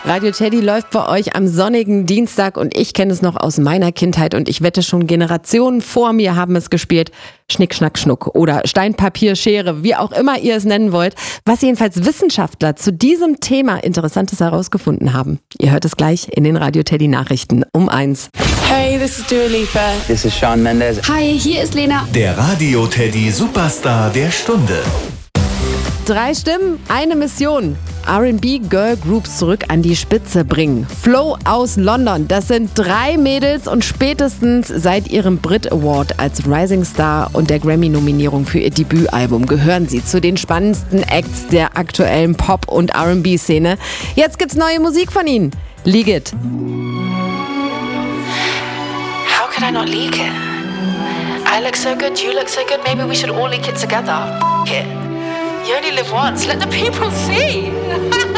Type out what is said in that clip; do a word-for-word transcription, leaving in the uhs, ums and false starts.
Radio Teddy läuft bei euch am sonnigen Dienstag und ich kenne es noch aus meiner Kindheit und ich wette schon Generationen vor mir haben es gespielt. Schnick, Schnack, Schnuck oder Stein, Papier, Schere, wie auch immer ihr es nennen wollt. Was jedenfalls Wissenschaftler zu diesem Thema Interessantes herausgefunden haben. Ihr hört es gleich in den Radio Teddy Nachrichten um eins. Hey, this is Dua Lipa. This is Shawn Mendes. Hi, hier ist Lena. Der Radio Teddy Superstar der Stunde. Drei Stimmen, eine Mission. R and B Girl Groups zurück an die Spitze bringen. Flow aus London, das sind drei Mädels und spätestens seit ihrem Brit Award als Rising Star und der Grammy-Nominierung für ihr Debütalbum gehören sie zu den spannendsten Acts der aktuellen Pop- und R and B-Szene. Jetzt gibt's neue Musik von ihnen. Leak It. How could I not leak it? I look so good, you look so good, maybe we should all leak it together. F- it. You only live once, let the people see.